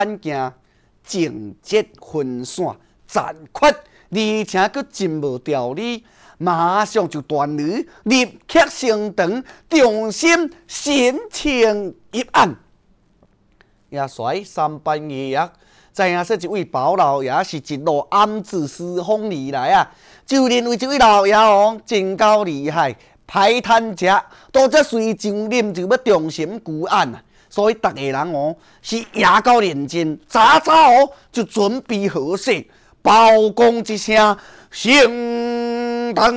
眼镜情节分散、残缺，而且佫真无条理，马上就断驴，立刻升堂，重新申请一案。也衰300夜知影说一位包老爷是一路暗自私访而来啊，就认为这位老爷王真够厉害，歹趁食，都则随上任就要重审旧案啊。所以大家人哦是也够认真，早早哦就准备好势，包公一声升堂，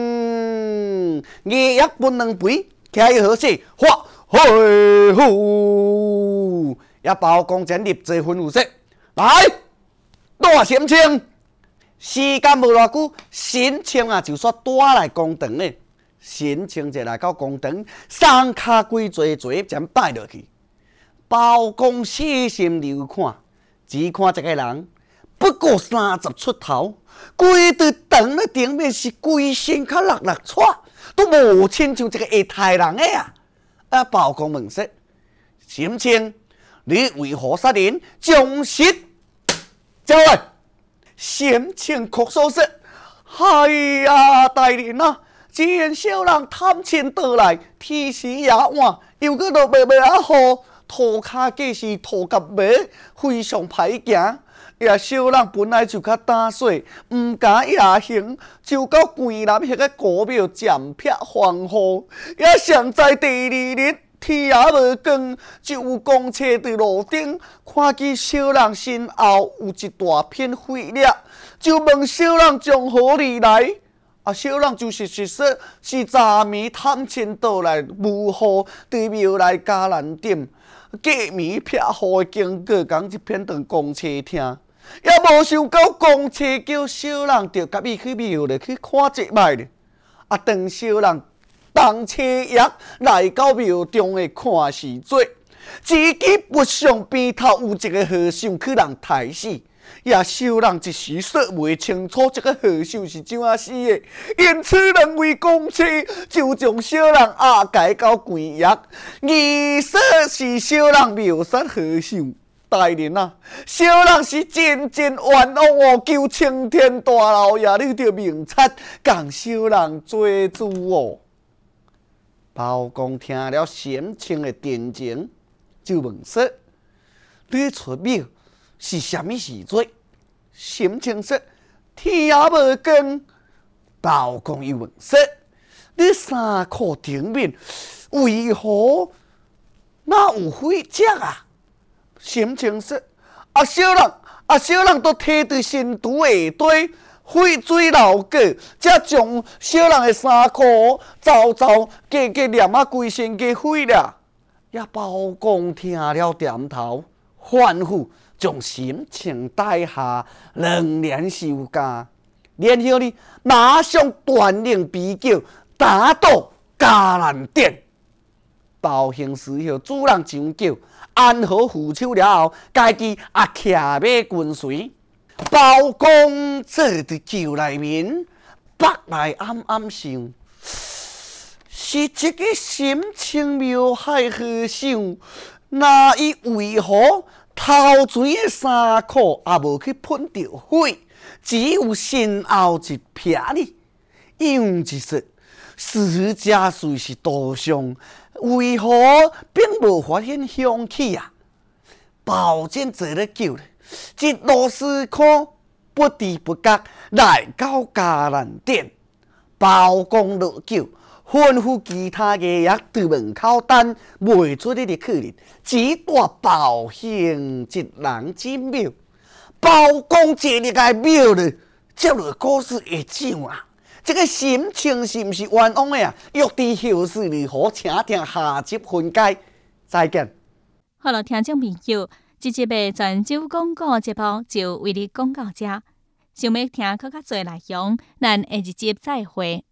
夜夜分两杯，开好势，发嘿呼，也包公将立即吩咐说。来，大申请，时间无偌久，申请啊就煞带来公堂咧。申请者来到公堂，三骹跪坐坐，将摆落去。包公细心留看，只看这个人不过30出头，规对堂咧顶面是规身较落落喘，都无亲像这个会杀人的啊！啊，包公问说：申请。你为何杀人？将实交来。申请哭诉说：“哎呀，大人啊，既然小人探亲倒来，天时也晚，又搁落袂啊好，涂骹计是涂甲马，非常歹行。也小人本来就较胆小，毋敢夜行，就到桂南迄个古庙暂撇防护。也上在第2日。”天也无光，就有公车伫路顶，看见小人身后有一大片血粒，就问小人从何而来。啊，小人就是说是昨暝探亲倒来，无好伫庙内加难点，隔暝撇雨的经过，讲一片当公车听，也无想到公车叫小人着甲伊去庙里去看一摆咧。啊，当小人。当车爷来到庙中的看时节，只见佛像边头有一个和尚去人抬死，也小人一时说袂清楚这个和尚是怎啊死的，因此认为公车就将小人押解到贵衙，疑说是小人庙杀和尚。大人啊，小人是真冤枉哦！求青天大老爷你着明察，共小人做主哦。包公听了申请的真情，就问说：“你出庙是啥物时节？”申请说：“天也无光。”包公又问说：“你衫裤顶面为何哪有血迹啊？”申请说：“小人都摕伫新都下底。”血水流过，才将小人的衫裤糟加念啊，规身加血了。也包公听了点头，吩咐将申请带下2年休假，然后呢，马上传令逼叫，打倒迦南殿。包兴师后主人上轿，安好扶手了后，家己也骑马跟随。包公坐伫轿内面，北来暗暗想：是这个申请庙害和尚，那伊为何头前的衫裤也无去喷着血，只有身后一撇呢？用一说，死者虽是刀伤，为何并无发现凶器啊？包拯坐咧轿咧。一路思考，不知不觉来到迦南殿。包公落轿，吩咐其他衙役伫门口等，袂出你的去哩，只带包兴一人进庙。包公坐入个庙里，接落故事会怎啊？这个申请是毋是冤枉的啊？欲知后事如何，请听下集分解。再见。 好了，听众朋友。这集的泉州广告节目就为你讲到这，想要听更较多内容，咱下一集再会。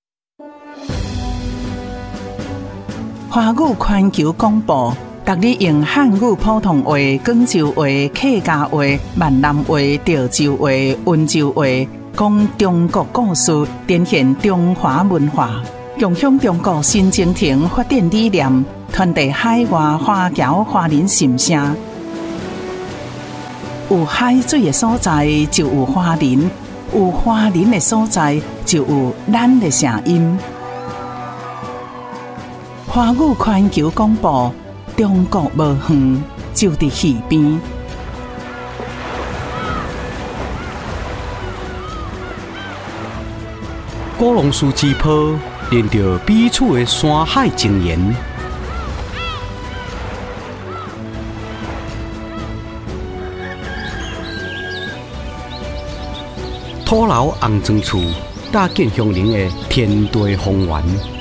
华语环球广播，甲你用汉语普通话、广州话、客家话、闽南话、潮州话、温州话，讲中国故事，展现中华文化，共享中国新征程发展理念，传递海外华侨华人心声。 有海水的所在就有花莲，有花莲的所在就有咱的声音。华语环球广播，中国无远，就伫耳边。 古龙树之坡，连着彼此的山海情缘。土楼红砖厝，搭建乡邻的天地风源。